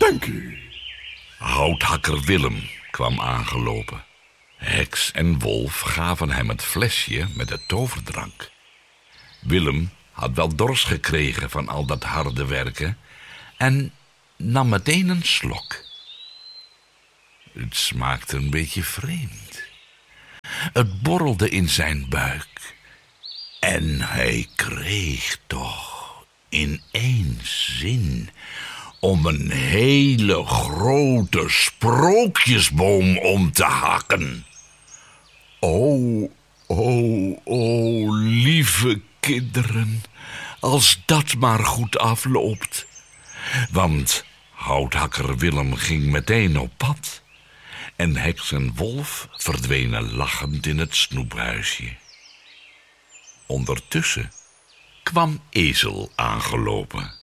Dank u. Houthakker Willem kwam aangelopen. Heks en wolf gaven hem het flesje met de toverdrank. Willem had wel dorst gekregen van al dat harde werken en nam meteen een slok. Het smaakte een beetje vreemd. Het borrelde in zijn buik en hij kreeg toch ineens zin om een hele grote sprookjesboom om te hakken. O, lieve kinderen, als dat maar goed afloopt. Want houthakker Willem ging meteen op pad en heks en wolf verdwenen lachend in het snoephuisje. Ondertussen kwam Ezel aangelopen.